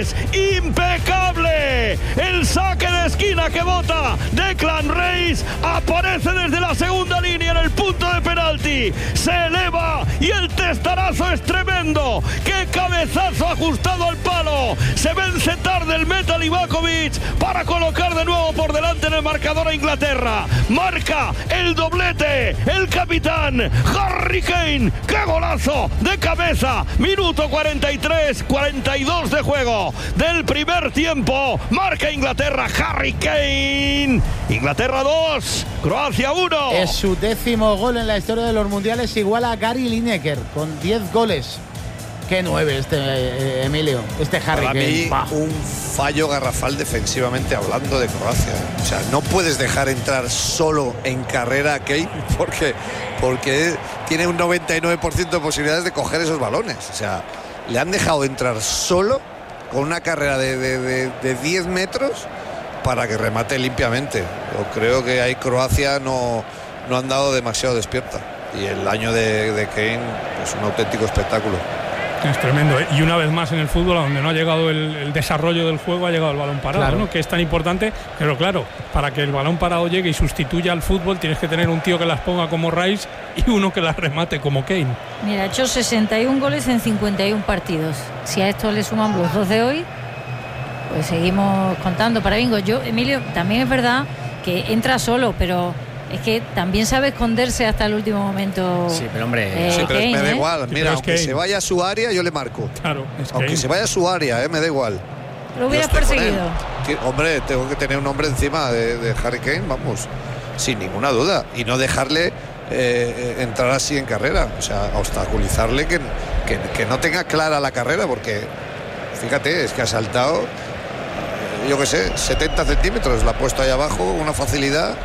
es impecable. El saque de esquina que bota Declan Rice aparece desde la segunda línea en el punto de penalti. Se eleva y el testarazo es tremendo. ¡Qué cabezazo ajustado al palo! Se vence tarde el Meta Livakovic para colocar de nuevo por delante en el marcador a Inglaterra. Marca el doblete el capitán Harry Kane. ¡Qué golazo de cabeza! Minuto 42 de juego del primer tiempo. Marca Inglaterra, Harry Kane. Inglaterra 2, Croacia 1. Es su 10º gol en la historia de los mundiales, igual a Gary Lineker con 10 goles. Qué 9 Emilio, Harry Kane. Para mí, un fallo garrafal defensivamente hablando de Croacia. O sea, no puedes dejar entrar solo en carrera a Kane porque tiene un 99% de posibilidades de coger esos balones. O sea, le han dejado entrar solo con una carrera de 10 metros para que remate limpiamente. Yo creo que ahí Croacia no ha andado demasiado despierta. Y el año de Kane es un auténtico espectáculo. Es tremendo, ¿eh? Y una vez más en el fútbol, a donde no ha llegado el desarrollo del juego, ha llegado el balón parado, claro, ¿no? Que es tan importante, pero claro, para que el balón parado llegue y sustituya al fútbol, tienes que tener un tío que las ponga como Rice y uno que las remate como Kane. Mira, ha hecho 61 goles en 51 partidos. Si a esto le sumamos los 2 de hoy, pues seguimos contando para bingo. Emilio, también es verdad que entra solo, pero es que también sabe esconderse hasta el último momento. Sí, pero hombre, sí, pero Kane, me da igual. Mira, aunque Kane se vaya a su área, yo le marco. Claro, aunque se vaya a su área, me da igual. Lo hubieras perseguido. Hombre, tengo que tener un hombre encima de Harry Kane, vamos, sin ninguna duda. Y no dejarle entrar así en carrera. O sea, obstaculizarle que no tenga clara la carrera, porque fíjate, es que ha saltado, yo qué sé, 70 centímetros. La ha puesto ahí abajo, una facilidad.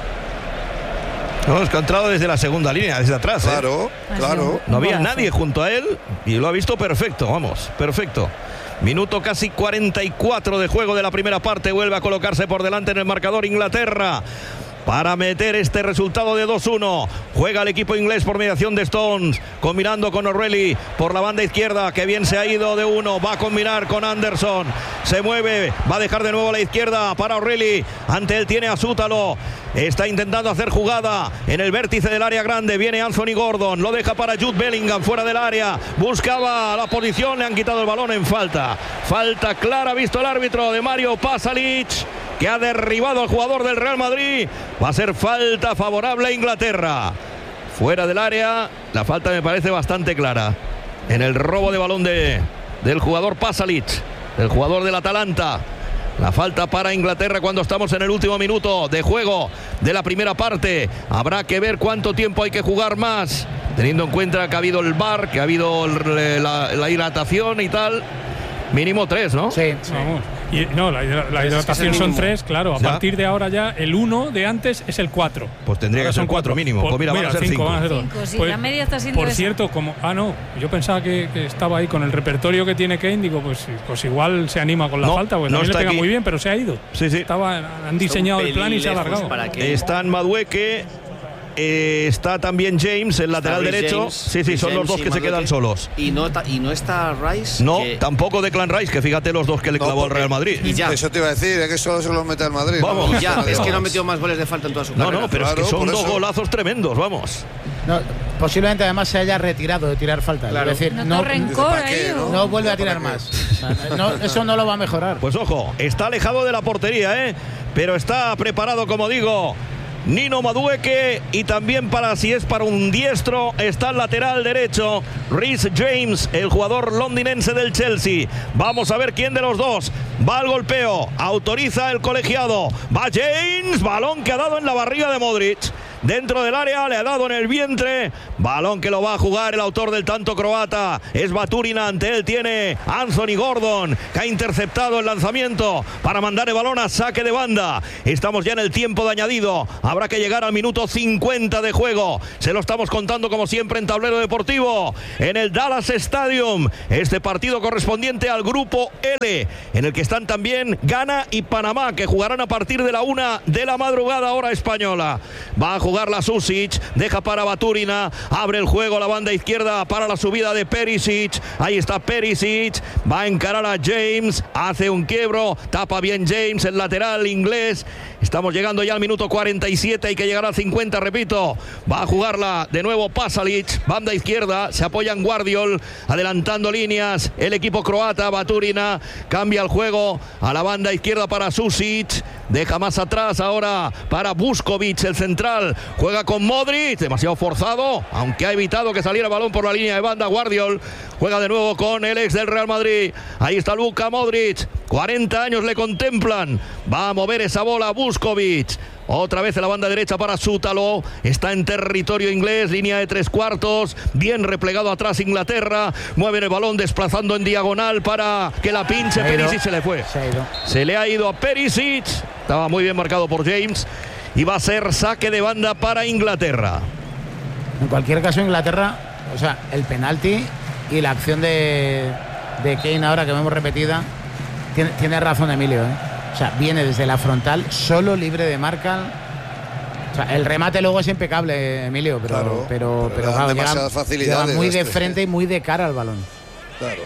No, es que ha entrado desde la segunda línea, desde atrás. Claro, claro. No había nadie junto a él y lo ha visto perfecto, vamos, perfecto. Minuto casi 44 de juego de la primera parte. Vuelve a colocarse por delante en el marcador Inglaterra para meter este resultado de 2-1. Juega el equipo inglés por mediación de Stones, combinando con O'Reilly por la banda izquierda, que bien se ha ido de uno, va a combinar con Anderson, se mueve, va a dejar de nuevo a la izquierda para O'Reilly, ante él tiene a Sútalo, está intentando hacer jugada en el vértice del área grande, viene Anthony Gordon, lo deja para Jude Bellingham fuera del área, buscaba la posición, le han quitado el balón en falta clara, visto el árbitro, de Mario Pasalic, que ha derribado al jugador del Real Madrid. Va a ser falta favorable a Inglaterra. Fuera del área, la falta me parece bastante clara. En el robo de balón del jugador Pasalic, el jugador del Atalanta. La falta para Inglaterra cuando estamos en el último minuto de juego de la primera parte. Habrá que ver cuánto tiempo hay que jugar más, teniendo en cuenta que ha habido el VAR, que ha habido la hidratación y tal. Mínimo 3, ¿no? Sí. Vamos. Y no, la hidratación son 3, claro. A partir de ahora ya el 1 de antes es el 4. Pues tendría que ser 4 mínimo. Pues mira, van a ser 5. Sí, pues, la media está siendo por esa. cierto, no, yo pensaba que estaba ahí con el repertorio que tiene Kane, digo, pues igual se anima con la falta, pues no le pega muy bien, pero se ha ido. Sí. Han diseñado el plan y se ha alargado. Está en Madueke. Está también James, el lateral derecho. Sí, son los dos que se quedan solos. Y no está Rice. No, tampoco Declan Rice, que fíjate los dos que le clavó al Real Madrid. Y ya. Eso te iba a decir, es que solo se los mete al Madrid. Vamos. Y ya, es que no ha metido más goles de falta en toda su carrera. No, pero claro, es que son dos golazos tremendos, vamos. No, posiblemente además se haya retirado de tirar falta. Claro. Es decir, no rencor ahí, no vuelve a tirar más. Eso no lo va a mejorar. Pues ojo, está alejado de la portería, pero está preparado, como digo, Nino Madueke, y también si es para un diestro, está el lateral derecho, Reece James, el jugador londinense del Chelsea. Vamos a ver quién de los dos va al golpeo. Autoriza el colegiado. Va James, balón que ha dado en la barriga de Modric. Dentro del área, le ha dado en el vientre. Balón que lo va a jugar el autor del tanto croata. Es Baturina, ante él tiene Anthony Gordon, que ha interceptado el lanzamiento para mandar el balón a saque de banda. Estamos ya en el tiempo de añadido. Habrá que llegar al minuto 50 de juego. Se lo estamos contando como siempre en Tablero Deportivo, en el Dallas Stadium. Este partido correspondiente al grupo L, en el que están también Ghana y Panamá, que jugarán a partir de la 1 de la madrugada, hora española. Va a jugarla Susic, deja para Baturina, abre el juego la banda izquierda para la subida de Perisic. Ahí está Perisic, va a encarar a James, hace un quiebro, tapa bien James, el lateral inglés. Estamos llegando ya al minuto 47, hay que llegar al 50, repito. Va a jugarla de nuevo Pasalic, banda izquierda, se apoya en Guardiol, adelantando líneas el equipo croata. Baturina cambia el juego a la banda izquierda para Susic, deja más atrás ahora para Vuskovic, el central, juega con Modric, demasiado forzado, aunque ha evitado que saliera el balón por la línea de banda. Guardiol juega de nuevo con el ex del Real Madrid, ahí está Luka Modric, 40 años le contemplan, va a mover esa bola Vuskovic. Otra vez en la banda derecha para Sútalo. Está en territorio inglés, línea de 3/4. Bien replegado atrás Inglaterra. Mueven el balón desplazando en diagonal para que la pinche. Perisic se le fue. Se le ha ido a Perisic. Estaba muy bien marcado por James. Y va a ser saque de banda para Inglaterra. En cualquier caso, Inglaterra, o sea, el penalti y la acción de Kane ahora que vemos repetida, tiene razón Emilio, ¿eh? O sea, viene desde la frontal, solo, libre de marca. O sea, el remate luego es impecable, Emilio, pero claro, demasiadas facilidades. Llega muy de frente y muy de cara al balón. Claro.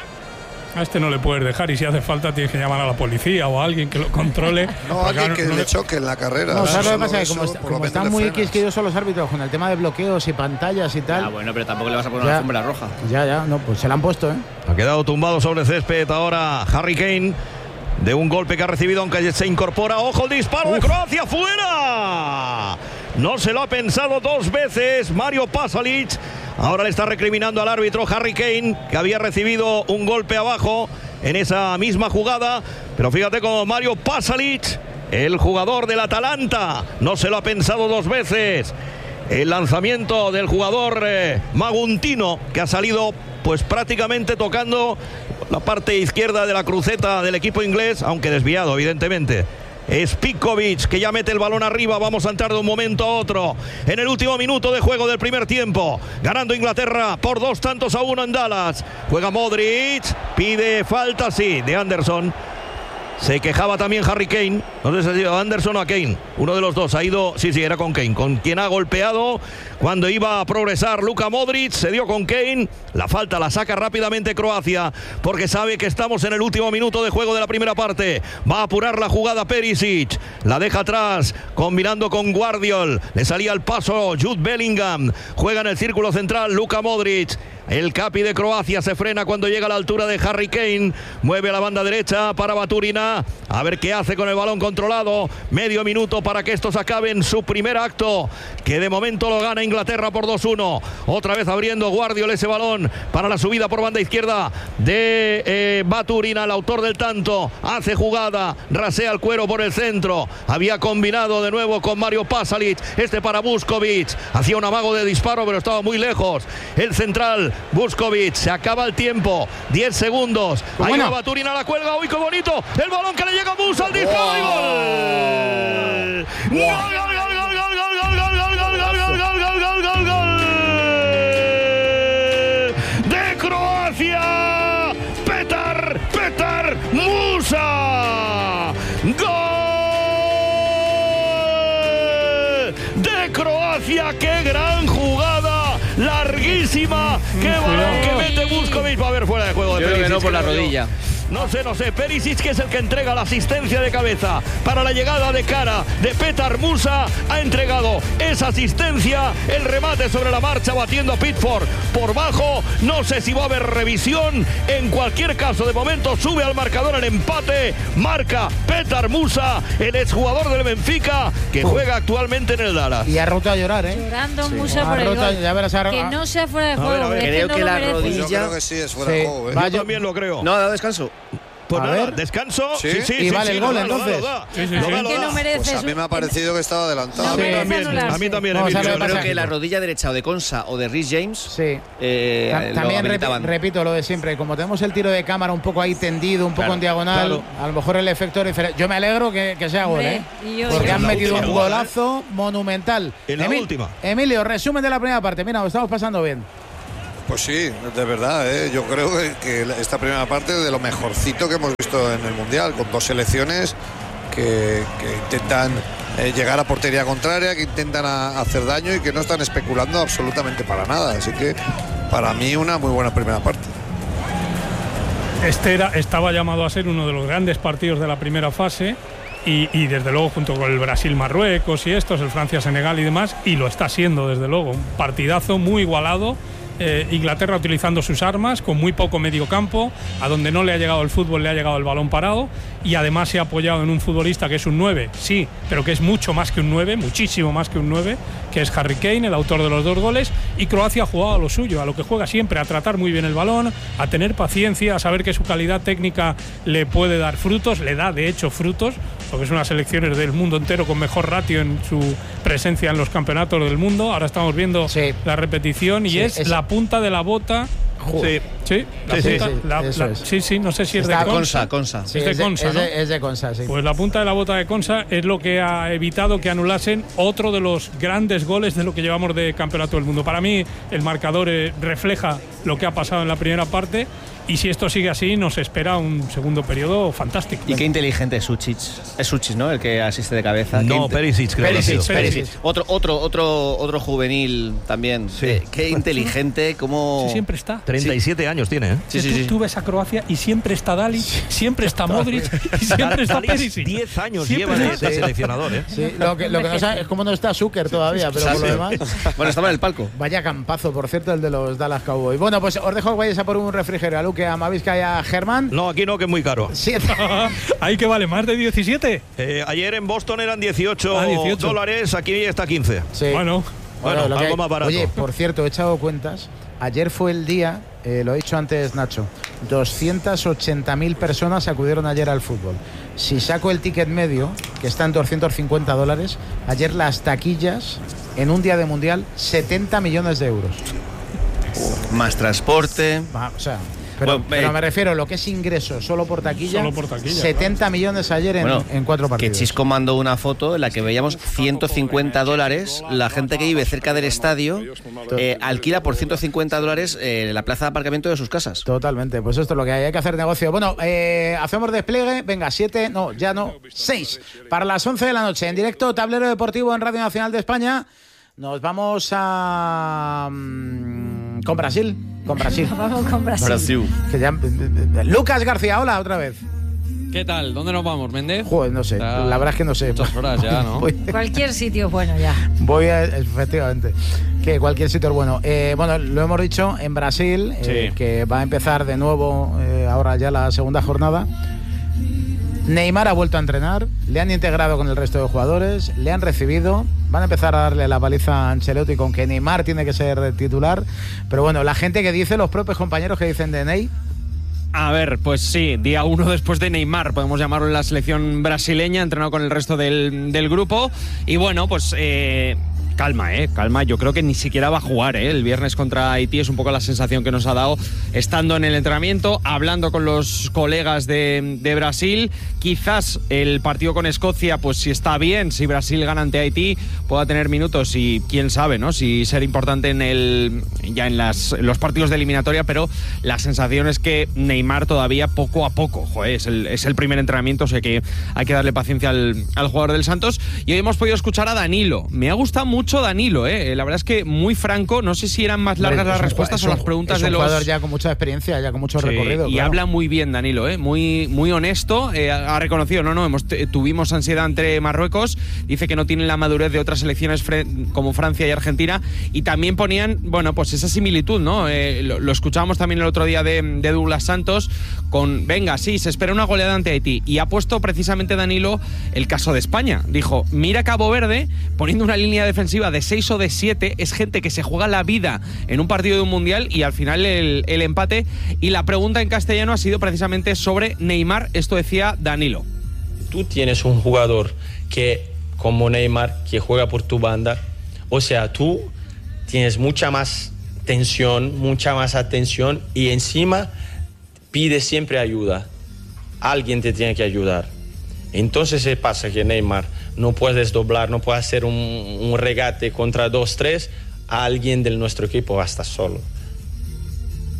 A este no le puedes dejar, y si hace falta tienes que llamar a la policía o a alguien que lo controle. No, alguien que le choque en la carrera. No, ¿sabes lo que pasa? Que como están muy quisquillosos los árbitros con el tema de bloqueos y pantallas y tal. Bueno, pero tampoco le vas a poner una alfombra roja. Ya, no, pues se la han puesto, ¿eh? Ha quedado tumbado sobre el césped ahora Harry Kane, de un golpe que ha recibido, aunque se incorpora. ¡Ojo el disparo de Croacia! ¡Fuera! No se lo ha pensado dos veces Mario Pasalic. Ahora le está recriminando al árbitro Harry Kane, que había recibido un golpe abajo en esa misma jugada. Pero fíjate cómo Mario Pasalic, el jugador del Atalanta, no se lo ha pensado dos veces. El lanzamiento del jugador maguntino, que ha salido pues prácticamente tocando la parte izquierda de la cruceta del equipo inglés, aunque desviado evidentemente. Spikovic, que ya mete el balón arriba. Vamos a entrar de un momento a otro en el último minuto de juego del primer tiempo, ganando Inglaterra por 2-1 en Dallas. Juega Modric, pide falta, sí, de Anderson. Se quejaba también Harry Kane, no sé si ha sido Anderson o a Kane, uno de los dos ha ido, sí, era con Kane, con quien ha golpeado cuando iba a progresar Luka Modric. Se dio con Kane, la falta la saca rápidamente Croacia, porque sabe que estamos en el último minuto de juego de la primera parte. Va a apurar la jugada Perisic, la deja atrás, combinando con Guardiol, le salía el paso Jude Bellingham, juega en el círculo central Luka Modric. El capi de Croacia se frena cuando llega a la altura de Harry Kane, mueve a la banda derecha para Baturina, a ver qué hace con el balón controlado. Medio minuto para que estos acaben su primer acto, que de momento lo gana Inglaterra por 2-1. Otra vez abriendo Guardiol ese balón para la subida por banda izquierda de Baturina, el autor del tanto. Hace jugada, rasea el cuero por el centro, había combinado de nuevo con Mario Pasalic, este para Vuskovic, hacía un amago de disparo pero estaba muy lejos el central. Vuskovic, se acaba el tiempo, 10 segundos. Ahí va Baturina, la cuelga. ¡Uy, qué bonito! El balón que le llega a Musa, al disparo y gol. ¡Gol! De Croacia, Petar Musa. ¡Gol de Croacia! ¡Qué gran jugada! Larguísima, qué balón que mete Vuskovic. Va a haber fuera de juego de Perisic. Creo que no, por la rodilla. No sé, Perisic, que es el que entrega la asistencia de cabeza para la llegada de cara de Petar Musa, ha entregado esa asistencia, el remate sobre la marcha batiendo a Pickford por bajo. No sé si va a haber revisión, en cualquier caso de momento sube al marcador el empate, marca Petar Musa, el exjugador del Benfica, que juega actualmente en el Dallas. Y ha roto a llorar, llorando Musa por el gol. Que no sea fuera de juego. Creo que la rodilla. Yo creo que sí es fuera de juego, Yo también lo creo. No, ha dado descanso. Pues nada, descanso. Sí, y vale el gol, entonces. Que no merece. Pues a mí me ha parecido que estaba adelantado. A mí también. Yo creo que la rodilla derecha o de Konsa o de Rhys James. También repito lo de siempre. Como tenemos el tiro de cámara un poco ahí tendido, un poco en diagonal, a lo mejor el efecto es diferente. Yo me alegro que sea gol, porque han metido un golazo monumental. En la última. Emilio, resumen de la primera parte. Mira, lo estamos pasando bien. Pues sí, de verdad, yo creo que esta primera parte es de lo mejorcito que hemos visto en el Mundial, con dos selecciones que intentan llegar a portería contraria, que intentan hacer daño y que no están especulando absolutamente para nada. Así que para mí una muy buena primera parte. Estaba llamado a ser uno de los grandes partidos de la primera fase y desde luego junto con el Brasil-Marruecos y estos, el Francia-Senegal y demás, y lo está siendo desde luego, un partidazo muy igualado. Inglaterra utilizando sus armas con muy poco medio campo, a donde no le ha llegado el fútbol le ha llegado el balón parado, y además se ha apoyado en un futbolista que es un 9, sí, pero que es mucho más que un 9, muchísimo más que un 9, que es Harry Kane, el autor de los 2 goles. Y Croacia ha jugado a lo suyo, a lo que juega siempre, a tratar muy bien el balón, a tener paciencia, a saber que su calidad técnica le puede dar frutos, le da de hecho frutos, porque es una selección del mundo entero con mejor ratio en su presencia en los campeonatos del mundo. Ahora estamos viendo la repetición y es la punta de la bota. Sí, no sé si es de Consa. Consa. Es de Consa, ¿no? Es de Consa, sí. Pues la punta de la bota de Consa es lo que ha evitado que anulasen otro de los grandes goles de lo que llevamos de campeonato del mundo. Para mí el marcador refleja lo que ha pasado en la primera parte, y si esto sigue así nos espera un segundo periodo fantástico. Y qué inteligente es Sučić. Es Sučić, ¿no? El que asiste de cabeza. No, Perisic, creo. Perisic. Otro juvenil también. Sí. Qué inteligente, cómo... Sí, siempre está. 37 años tiene, ¿eh? Sí. Tú ves a Croacia y siempre está Dalic, siempre está Modric y siempre está Perisic. 10 años lleva de seleccionador, ¿eh? Sí, lo que no sabe es cómo no está Zucker todavía, pero por lo demás. Bueno, estaba en el palco. Vaya campazo, por cierto, el de los Dallas Cowboys. Bueno, pues os dejo que vayáis a por un refrigerio a Luque, a Mavisca y a Germán. No, aquí no, que es muy caro. Ahí que vale más de 17. Ayer en Boston eran $18, aquí está 15. Sí. Bueno, algo más barato. Oye, por cierto, he echado cuentas. Ayer fue el día, lo he dicho antes Nacho, 280.000 personas acudieron ayer al fútbol. Si saco el ticket medio, que está en $250, ayer las taquillas en un día de mundial, 70 millones de euros. Más transporte. O sea, pero me refiero a lo que es ingreso solo por taquilla. 70 millones ayer en 4 partidos. Que Chisco mandó una foto en la que veíamos $150. La gente que vive cerca del estadio alquila por $150 la plaza de aparcamiento de sus casas. Totalmente, pues esto es lo que hay que hacer negocio. Bueno, hacemos despliegue, venga, 6 para las 11 de la noche, en directo, Tablero Deportivo en Radio Nacional de España. Nos vamos a... con Brasil. Vamos con Brasil. Lucas García, hola otra vez. ¿Qué tal? ¿Dónde nos vamos, Méndez? Joder, no sé. La verdad es que no sé. Muchas horas ya, ¿no? Cualquier sitio es bueno ya. Efectivamente. Que cualquier sitio es bueno. Bueno, lo hemos dicho en Brasil, que va a empezar de nuevo ahora ya la segunda jornada. Neymar ha vuelto a entrenar, le han integrado con el resto de jugadores, le han recibido, van a empezar a darle la paliza a Ancelotti con que Neymar tiene que ser titular, pero bueno, la gente que dice, los propios compañeros que dicen de Ney. A ver, pues sí, día 1 después de Neymar, podemos llamarlo en la selección brasileña, entrenado con el resto del grupo, y bueno, pues... Calma, yo creo que ni siquiera va a jugar, el viernes contra Haití, es un poco la sensación que nos ha dado estando en el entrenamiento, hablando con los colegas de Brasil. Quizás el partido con Escocia, pues si está bien, si Brasil gana ante Haití, pueda tener minutos y quién sabe, ¿no? Si ser importante en los partidos de eliminatoria, pero la sensación es que Neymar todavía poco a poco, es el primer entrenamiento, o sea que hay que darle paciencia al jugador del Santos. Y hoy hemos podido escuchar a Danilo. Me ha gustado mucho Danilo, la verdad es que muy franco, no sé si eran más largas las respuestas o las preguntas de los... Es un jugador ya con mucha experiencia, ya con mucho recorrido. Y claro, habla muy bien Danilo, muy honesto, ha reconocido, tuvimos ansiedad ante Marruecos, dice que no tienen la madurez de otras selecciones como Francia y Argentina, y también ponían, pues esa similitud, ¿no? Lo escuchábamos también el otro día de Douglas Santos, con, venga, sí, se espera una goleada ante Haití, y ha puesto precisamente Danilo el caso de España. Dijo, mira Cabo Verde, poniendo una línea defensiva de 6 o de 7, es gente que se juega la vida en un partido de un mundial y al final el empate. Y la pregunta en castellano ha sido precisamente sobre Neymar. Esto decía Danilo. Tú tienes un jugador que, como Neymar, que juega por tu banda, o sea, tú tienes mucha más tensión, mucha más atención y encima pides siempre ayuda. Alguien te tiene que ayudar. Entonces se pasa que Neymar no puedes doblar, no puedes hacer un regate contra 2-3, a alguien de nuestro equipo va a estar solo.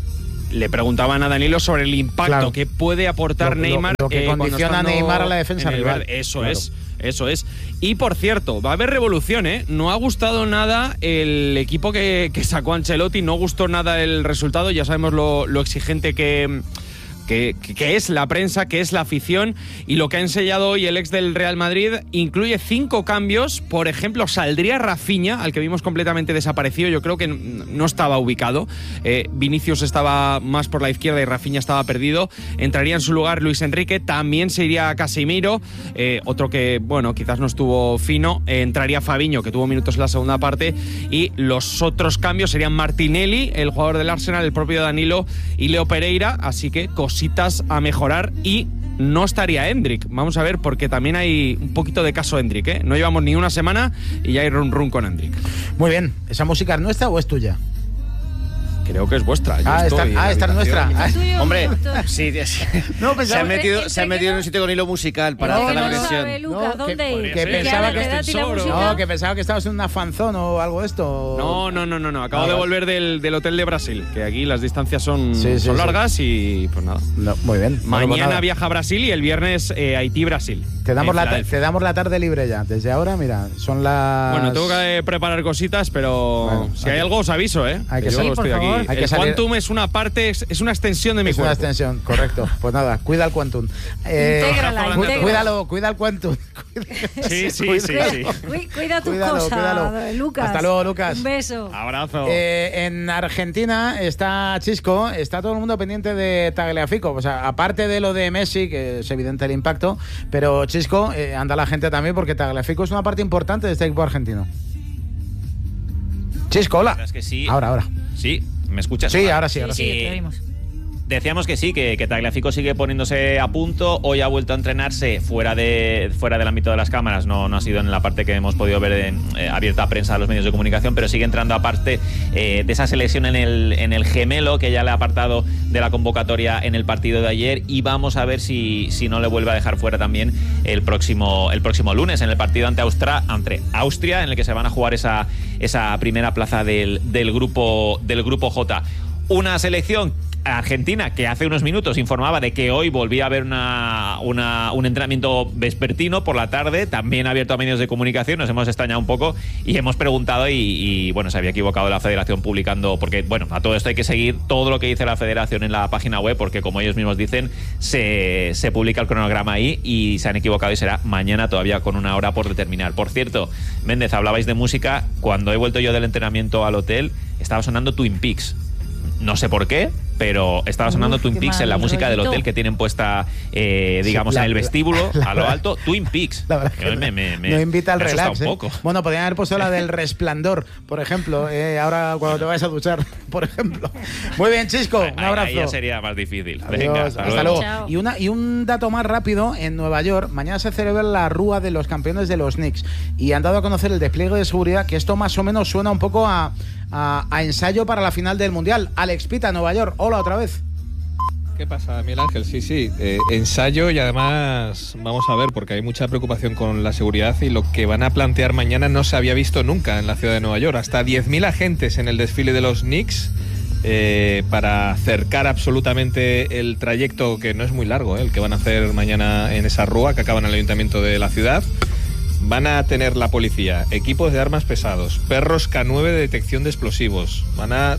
le preguntaban a Danilo sobre el impacto que puede aportar Neymar. Lo que condiciona a Neymar a la defensa rival. Eso es. Y por cierto, va a haber revolución, ¿eh? No ha gustado nada el equipo que sacó Ancelotti, no gustó nada el resultado. Ya sabemos lo exigente que es la prensa, que es la afición, y lo que ha ensayado hoy el ex del Real Madrid incluye 5 cambios. Por ejemplo, saldría Rafinha, al que vimos completamente desaparecido, yo creo que no estaba ubicado. Vinicius estaba más por la izquierda y Rafinha estaba perdido. Entraría en su lugar Luis Enrique, también se iría Casemiro, otro que, bueno, quizás no estuvo fino. Entraría Fabinho, que tuvo minutos en la segunda parte, y los otros cambios serían Martinelli, el jugador del Arsenal, el propio Danilo y Leo Pereira, así que cositas a mejorar. Y no estaría Endrick, vamos a ver, porque también hay un poquito de caso Endrick, ¿eh? No llevamos ni una semana y ya hay run con Endrick. Muy bien, ¿esa música es nuestra o es tuya? Creo que es vuestra. Esta es nuestra. Hombre, sí. No, se ha metido en un sitio con hilo musical para hacer la versión. Que pensaba que estabas en una fanzón o algo de esto. No. Acabo de volver del hotel de Brasil, que aquí las distancias son largas y pues nada. No, muy bien. Mañana viaja a Brasil y el viernes Haití-Brasil. Te damos la tarde libre ya. Desde ahora, mira, son las... Bueno, tengo que preparar cositas, pero si hay algo os aviso, ¿eh? Hay que salir, por favor. El Quantum es una parte, es una extensión de mi cuerpo. Es una extensión, correcto. Pues nada, cuida el Quantum. Cuida el Quantum. Sí. Cuida tus cosas, Lucas. Hasta luego, Lucas. Un beso. Abrazo. En Argentina está Chisco, está todo el mundo pendiente de Tagliafico. O sea, aparte de lo de Messi, que es evidente el impacto, pero Chisco, anda la gente también, porque Tagliafico es una parte importante de este equipo argentino. Chisco, hola. Es que sí. Ahora. Sí. ¿Me escuchas? Sí, ahora sí. Te oímos. Decíamos que sí, que Tagliafico sigue poniéndose a punto. Hoy ha vuelto a entrenarse fuera del ámbito de las cámaras. No ha sido en la parte que hemos podido ver abierta a prensa a los medios de comunicación, pero sigue entrando aparte de esa selección en el gemelo, que ya le ha apartado de la convocatoria en el partido de ayer. Y vamos a ver si no le vuelve a dejar fuera también el próximo lunes, en el partido ante Austria, en el que se van a jugar esa primera plaza del grupo J. Una selección Argentina que hace unos minutos informaba de que hoy volvía a haber un entrenamiento vespertino por la tarde, también abierto a medios de comunicación. Nos hemos extrañado un poco y hemos preguntado y bueno, se había equivocado la federación publicando, porque bueno, a todo esto hay que seguir todo lo que dice la federación en la página web, porque como ellos mismos dicen, se publica el cronograma ahí y se han equivocado y será mañana, todavía con una hora por determinar. Por cierto, Méndez, hablabais de música. Cuando he vuelto yo del entrenamiento al hotel, estaba sonando Twin Peaks. No sé por qué, pero estaba sonando Twin Peaks en la música del hotel que tienen puesta, digamos, en el vestíbulo, a lo alto, Twin Peaks. La verdad que no invita al relax. Un poco. Bueno, podrían haber puesto la del Resplandor, por ejemplo, ahora cuando te vayas a duchar, por ejemplo. Muy bien, Chisco, un abrazo. Ahí ya sería más difícil. Adiós, venga, hasta luego. Y un dato más rápido, en Nueva York, mañana se celebra la Rúa de los campeones de los Knicks y han dado a conocer el despliegue de seguridad, que esto más o menos suena un poco a ensayo para la final del Mundial. Alex Pita, Nueva York, hola otra vez. ¿Qué pasa, Miguel Ángel? Sí, ensayo, y además vamos a ver, porque hay mucha preocupación con la seguridad y lo que van a plantear mañana no se había visto nunca en la ciudad de Nueva York. Hasta 10.000 agentes en el desfile de los Knicks para cercar absolutamente el trayecto, que no es muy largo, el que van a hacer mañana en esa rúa que acaba en el ayuntamiento de la ciudad. Van a tener la policía, equipos de armas pesados, perros K9 de detección de explosivos. Van a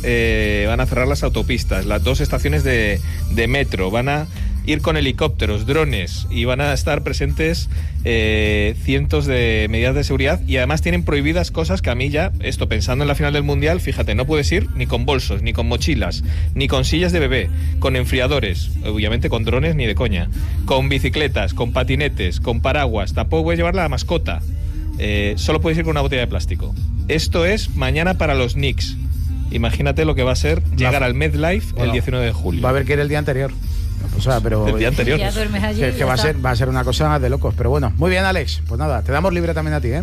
cerrar las autopistas, las 2 estaciones de metro. Van a ir con helicópteros, drones, y van a estar presentes cientos de medidas de seguridad, y además tienen prohibidas cosas que a mí ya, esto pensando en la final del Mundial, fíjate, no puedes ir ni con bolsos, ni con mochilas, ni con sillas de bebé, con enfriadores, obviamente con drones ni de coña, con bicicletas, con patinetes, con paraguas, tampoco puedes llevar la mascota, solo puedes ir con una botella de plástico. Esto es mañana para los Knicks. Imagínate lo que va a ser llegar al MetLife el 19 de julio. Va a haber que ir el día anterior. O sea, pero el día anterior. Ya duermes allí, que va a ser una cosa de locos. Pero bueno, muy bien, Alex. Pues nada, te damos libre también a ti, ¿eh?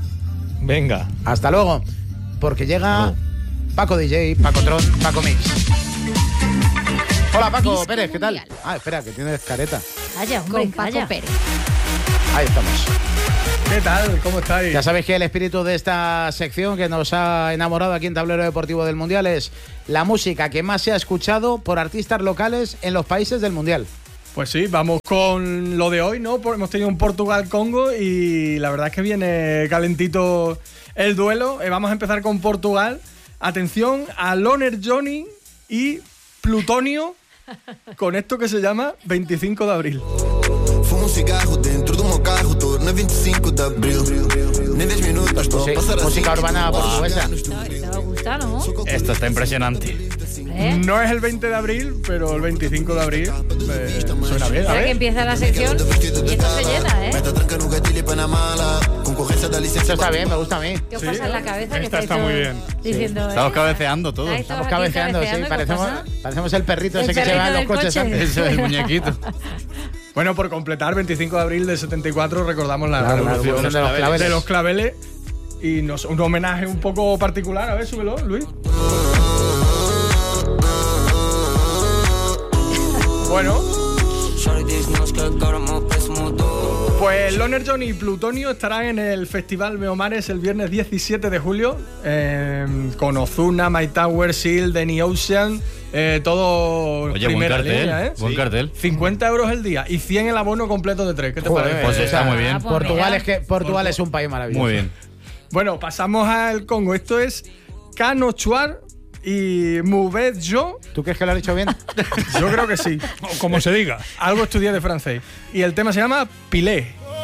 Venga. Hasta luego. Porque llega Paco DJ, Paco Tron, Paco Mix. Hola, Paco Disco Pérez, ¿qué tal? Espera, que tienes careta. Calla, hombre, con Paco Pérez. Ahí estamos. ¿Qué tal? ¿Cómo estáis? Ya sabéis que el espíritu de esta sección que nos ha enamorado aquí en Tablero Deportivo del Mundial es la música que más se ha escuchado por artistas locales en los países del Mundial. Pues sí, vamos con lo de hoy, ¿no? Hemos tenido un Portugal-Congo y la verdad es que viene calentito el duelo. Vamos a empezar con Portugal. Atención a Loner Johnny y Plutonio con esto que se llama 25 de abril. Fumo cigarro dentro de un carro, todo no 25 de abril. Ni 10 minutos para pasar música urbana portuguesa. Te gusta, ¿no? Esto está impresionante. No es el 20 de abril, pero el 25 de abril suena bien. Ahora que empieza la sección y esto se llena, ¿eh? Esto está bien, me gusta a mí. ¿Qué os pasa en la cabeza? Esta está muy bien. Diciendo, Estamos cabeceando todos. Estamos cabeceando, sí. Parecemos el perrito ese que se va en los coches antes. Eso es el muñequito. Bueno, por completar, 25 de abril del 74 recordamos la revolución de los claveles. Y un homenaje un poco particular. A ver, súbelo, Luis. Bueno. Pues Loner Johnny y Plutonio estarán en el Festival Meomares el viernes 17 de julio con Ozuna, My Tower, Seal, Danny Ocean, todo. Oye, primera buen cartel, línea, ¿eh? Buen cartel. 50 euros el día y 100 el abono completo de 3. ¿Qué te parece? Pues está muy bien. Portugal es un país maravilloso. Muy bien. Bueno, pasamos al Congo. Esto es Canochuar y Mouvet Jo. ¿Tú crees que lo has dicho bien? Yo creo que sí. O como se diga. Algo estudié de francés. Y el tema se llama Pilé.